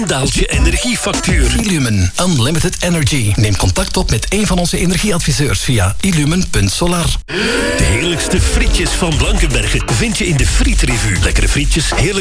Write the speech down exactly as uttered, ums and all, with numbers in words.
daalt je energiefactuur. Illumen Unlimited Energy. Neem contact op met een van onze energieadviseurs via illumen punt solar. De heerlijkste frietjes van Blankenbergen vind je in de Frietrevue. Lekkere frietjes, heerlijk